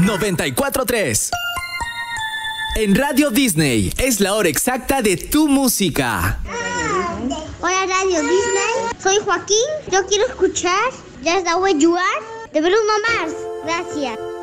94.3. En Radio Disney es la hora exacta de tu música. Hola Radio Disney, soy Joaquín. Yo quiero escuchar Just the Way You Are de Bruno Mars. Gracias.